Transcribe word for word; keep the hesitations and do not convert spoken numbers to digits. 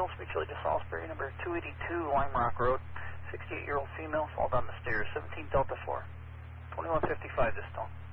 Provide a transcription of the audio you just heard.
signal, speak Chili to Salisbury, number two eighty-two Lime Rock Road, sixty-eight-year-old female, fall down the stairs, seventeen Delta four, twenty-one fifty-five this tone.